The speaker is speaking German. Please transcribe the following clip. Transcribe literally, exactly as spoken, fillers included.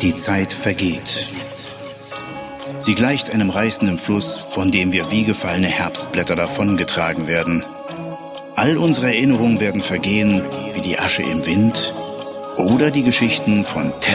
Die Zeit vergeht. Sie gleicht einem reißenden Fluss, von dem wir wie gefallene Herbstblätter davongetragen werden. All unsere Erinnerungen werden vergehen wie die Asche im Wind oder die Geschichten von Ted